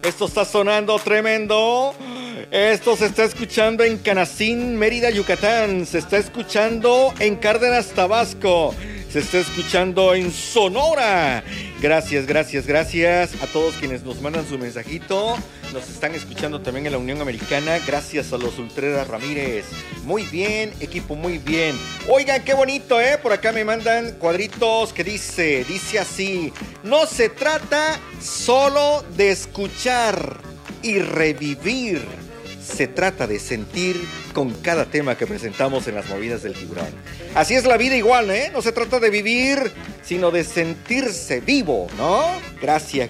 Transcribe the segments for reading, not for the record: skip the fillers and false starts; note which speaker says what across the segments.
Speaker 1: Esto está sonando tremendo. Esto se está escuchando en Canacín, Mérida, Yucatán. Se está escuchando en Cárdenas, Tabasco. Se está escuchando en Sonora. Gracias a todos quienes nos mandan su mensajito. Nos están escuchando también en la Unión Americana. Gracias a los Ultreras Ramírez. Muy bien, equipo, muy bien. Oigan, qué bonito, ¿eh? Por acá me mandan cuadritos que dice así: no se trata solo de escuchar y revivir. Se trata de sentir con cada tema que presentamos en las movidas del tiburón. Así es la vida igual, ¿eh? No se trata de vivir, sino de sentirse vivo, ¿no? Gracias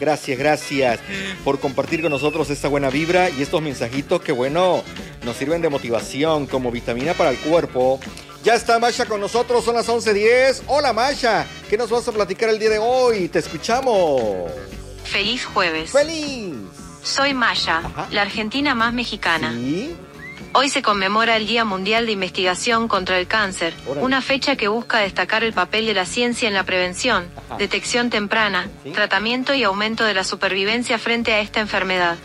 Speaker 1: por compartir con nosotros esta buena vibra y estos mensajitos que, bueno, nos sirven de motivación como vitamina para el cuerpo. Ya está Masha con nosotros, son las 11:10. Hola Masha, ¿qué nos vas a platicar el día de hoy? Te escuchamos.
Speaker 2: Feliz jueves.
Speaker 1: ¡Feliz!
Speaker 2: Soy Masha, la argentina más mexicana.
Speaker 1: ¿Sí?
Speaker 2: Hoy se conmemora el Día Mundial de Investigación contra el Cáncer, una fecha que busca destacar el papel de la ciencia en la prevención, detección temprana, tratamiento y aumento de la supervivencia frente a esta enfermedad.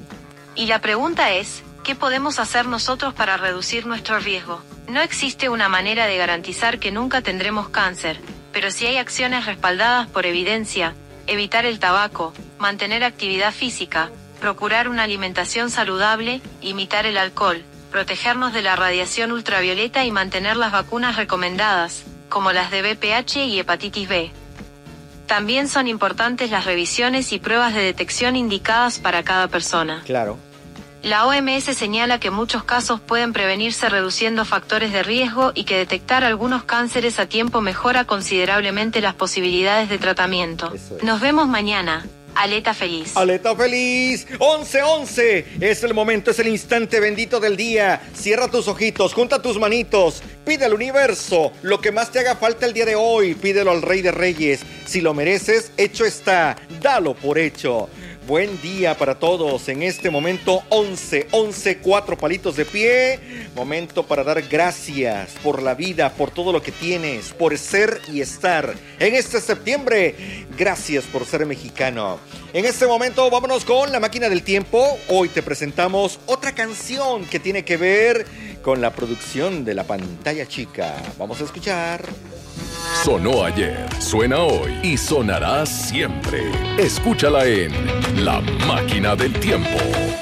Speaker 2: Y la pregunta es, ¿qué podemos hacer nosotros para reducir nuestro riesgo? No existe una manera de garantizar que nunca tendremos cáncer, pero sí hay acciones respaldadas por evidencia: evitar el tabaco, mantener actividad física, procurar una alimentación saludable, limitar el alcohol, protegernos de la radiación ultravioleta y mantener las vacunas recomendadas, como las de VPH y hepatitis B. También son importantes las revisiones y pruebas de detección indicadas para cada persona.
Speaker 1: Claro.
Speaker 2: La OMS señala que muchos casos pueden prevenirse reduciendo factores de riesgo y que detectar algunos cánceres a tiempo mejora considerablemente las posibilidades de tratamiento. Nos vemos mañana. Aleta feliz.
Speaker 1: Aleta feliz. 11:11. Es el momento, es el instante bendito del día. Cierra tus ojitos, junta tus manitos. Pide al universo lo que más te haga falta el día de hoy. Pídelo al Rey de Reyes. Si lo mereces, hecho está. Dalo por hecho. Buen día para todos. En este momento 11:11, 4 palitos de pie. Momento para dar gracias por la vida, por todo lo que tienes, por ser y estar. En este septiembre, gracias por ser mexicano. En este momento vámonos con la máquina del tiempo. Hoy te presentamos otra canción que tiene que ver con la producción de la pantalla chica. Vamos a escuchar.
Speaker 3: Sonó ayer, suena hoy y sonará siempre. Escúchala en La Máquina del Tiempo.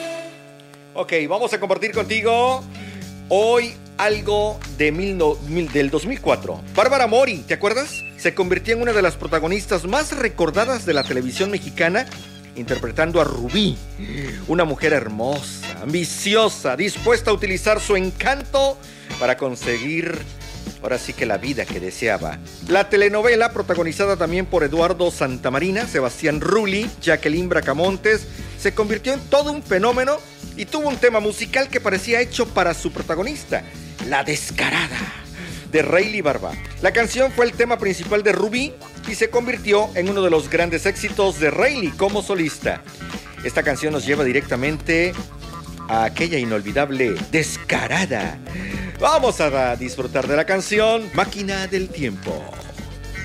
Speaker 1: Ok, vamos a compartir contigo hoy algo del 2004. Bárbara Mori, ¿te acuerdas? Se convirtió en una de las protagonistas más recordadas de la televisión mexicana, interpretando a Rubí, una mujer hermosa, ambiciosa, dispuesta a utilizar su encanto para conseguir, ahora sí, que la vida que deseaba. La telenovela, protagonizada también por Eduardo Santamarina, Sebastián Rulli, Jacqueline Bracamontes, se convirtió en todo un fenómeno y tuvo un tema musical que parecía hecho para su protagonista, La Descarada, de Rayleigh Barba. La canción fue el tema principal de Rubí y se convirtió en uno de los grandes éxitos de Rayleigh como solista. Esta canción nos lleva directamente a aquella inolvidable Descarada. Vamos a disfrutar de la canción Máquina del Tiempo.